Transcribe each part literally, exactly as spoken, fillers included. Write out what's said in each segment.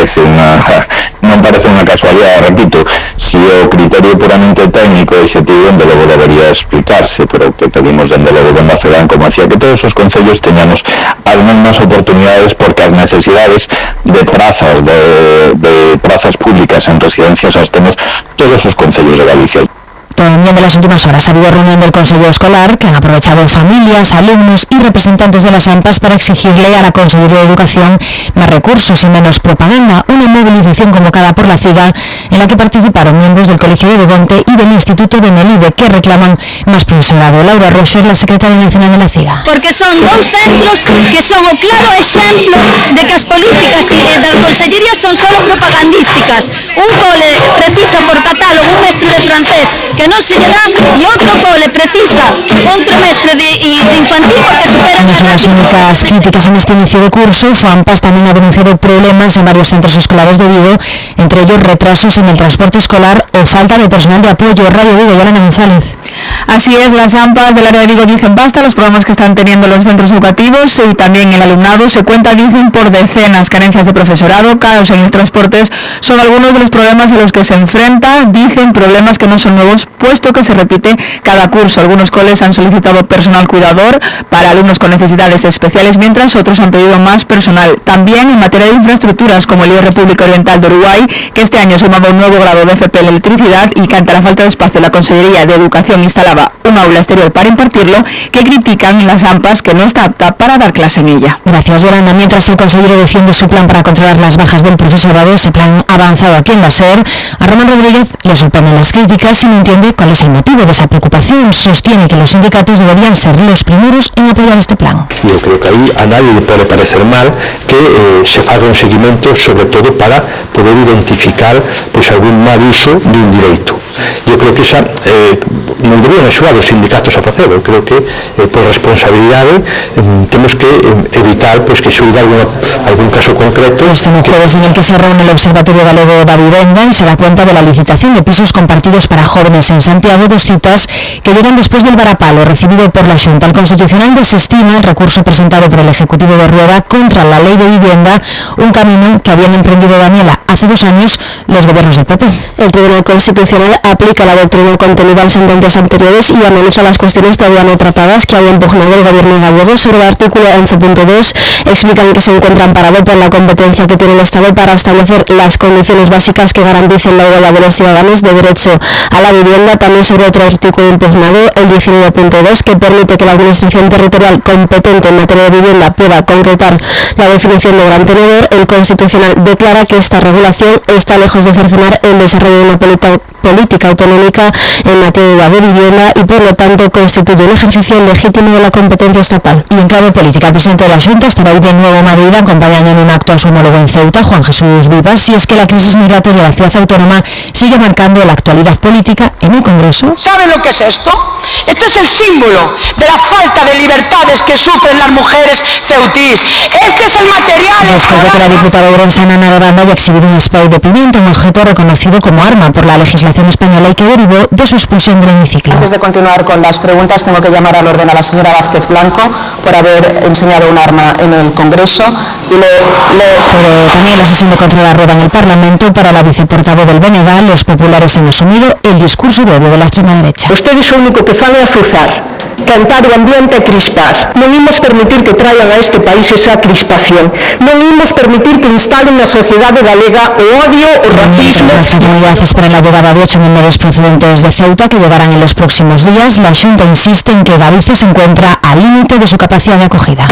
parece unha non parece unha casualidade, repito, se o criterio puramente técnico e xetivo, dende logo debería explicarse, pero que pedimos dende logo dende a FEDAN, como hacía, que todos os concellos teñamos as mesmas oportunidades, porque as necesidades de prazas de, de prazas públicas en residencias as temos todos os concellos de Galicia. También de las últimas horas ha habido reunión del Consejo Escolar que han aprovechado familias, alumnos y representantes de las AMPAs para exigirle a la Consejería de Educación más recursos y menos propaganda. Una movilización convocada por la CIGA en la que participaron miembros del Colegio de Begonte y del Instituto de Melide, que reclaman más profesorado. Laura Rocher, la secretaria nacional de la CIGA. Porque son dos centros que son o claro exemplo de que as políticas da Consellería son solo propagandísticas. Un cole precisa por catálogo un mestre de francés que non se lle dá, e outro cole precisa outro mestre de, de infantil porque supera... No son las únicas críticas en este inicio de curso. FAMPAS también ha denunciado problemas en varios centros escolares de Vigo, entre ellos retrasos en el transporte escolar o falta de personal de apoyo. Radio Vigo, Yolanda González. Así es, las AMPAs del área de Vigo dicen basta los problemas que están teniendo los centros educativos y también el alumnado. Se cuenta, dicen, por decenas, carencias de profesorado, caos en los transportes, son algunos de los problemas a los que se enfrenta. Dicen problemas que no son nuevos, puesto que se repite cada curso. Algunos coles han solicitado personal cuidador para alumnos con necesidades especiales, mientras otros han pedido más personal. También en materia de infraestructuras, como el I E República Oriental de Uruguay, que este año sumaba un nuevo grado de F P en electricidad, y que ante la falta de espacio la Consejería de Educación instalaba un aula exterior para impartirlo, que critican las AMPAs que no está apta para dar clase en ella. Gracias, Yolanda. Mientras el consejero defiende su plan para controlar las bajas del profesorado, ese plan avanzado aquí en la SER, a Román Rodríguez le sorprenden las críticas y no entiende cuál es el motivo de esa preocupación. Sostiene que los sindicatos deberían ser los primeros en apoyar este plan. Yo creo que ahí a nadie le puede parecer mal que eh, se haga un seguimiento, sobre todo para poder identificar pues algún mal uso de un derecho. Yo creo que esa eh, non deberían axudar os sindicatos a facelo. Creo que eh, por responsabilidade eh, temos que eh, evitar pues, que xulde algún, algún caso concreto. Este un jueves en el que se reúne el Observatorio Galego da Vivenda y se da cuenta de la licitación de pisos compartidos para jóvenes en Santiago, dos citas que llegan después del varapalo recibido por la Xunta. El Constitucional desestima el recurso presentado por el Ejecutivo de Rueda contra la Ley de Vivienda, un camino que habían emprendido, Daniela, hace dos años los gobiernos del P P. El Tribunal Constitucional aplica la doctrina contenida en sentencias anteriores y analiza las cuestiones todavía no tratadas que había impugnado el gobierno gallego. Sobre el artículo once punto dos explican que se encuentra amparado por la competencia que tiene el Estado para establecer las condiciones básicas que garanticen la igualdad de los ciudadanos de derecho a la vivienda. También sobre otro artículo impugnado, el diecinueve punto dos, que permite que la Administración Territorial competente en materia de vivienda pueda concretar la definición de gran tenedor. El Constitucional declara que esta regulación está lejos de cercenar el desarrollo de una política política autonómica en materia de vivienda y por lo tanto constituye un ejercicio legítimo de la competencia estatal. Y en clave política, el presidente de la Xunta estará hoy de nuevo en Madrid acompañando en un acto a su homólogo en Ceuta, Juan Jesús Vivas, y es que la crisis migratoria de la ciudad autónoma sigue marcando la actualidad política en el Congreso. ¿Saben lo que es esto? Esto es el símbolo de la falta de libertades que sufren las mujeres ceutís. Este es el material... Después de que la diputada orensana Ana Aranda haya exhibido un spray de pimienta, un objeto reconocido como arma por la legislación española y que derivó de su expulsión del hemiciclo. Antes de continuar con las preguntas, tengo que llamar al orden a la señora Vázquez Blanco por haber enseñado un arma en el Congreso. Y le, le... Pero también la sesión de control a rueda en el Parlamento. Para la viceportavoz del B N G, los populares han asumido el discurso de odio de la extrema derecha. Ustedes o único que fan é azuzar, cantar o ambiente e crispar. Non imos permitir que traigan a este país esa crispación. Non imos permitir que instalen na sociedade galega o odio, o racismo. La comunidad espera la llegada de ocho menores procedentes de Ceuta que llegarán en los próximos días. La Xunta insiste en que Galicia se encuentra al límite de su capacidad de acogida.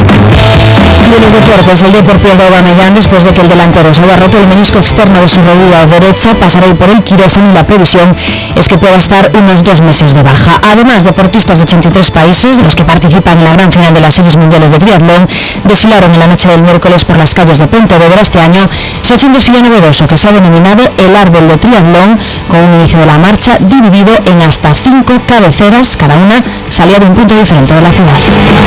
Y en los deportes, el Deportivo de Aubameyang, después de que el delantero se haya roto el menisco externo de su rodilla derecha, pasará hoy por el quirófano y la previsión es que pueda estar unos dos meses de baja. Además, deportistas de ochenta y tres países, de los que participan en la gran final de las series mundiales de triatlón, desfilaron en la noche del miércoles por las calles de Pontevedra. Este año se ha hecho un desfile novedoso que se ha denominado el Árbol de Triatlón, con un inicio de la marcha dividido en hasta cinco cabeceras, cada una salía de un punto diferente de la ciudad.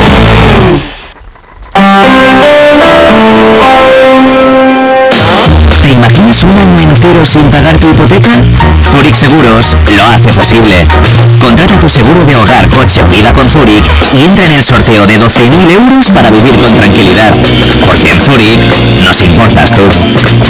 ¿Te imaginas un año entero sin pagar tu hipoteca? Zurich Seguros lo hace posible. Contrata tu seguro de hogar, coche o vida con Zurich y entra en el sorteo de doce mil euros para vivir con tranquilidad. Porque en Zurich nos importas tú.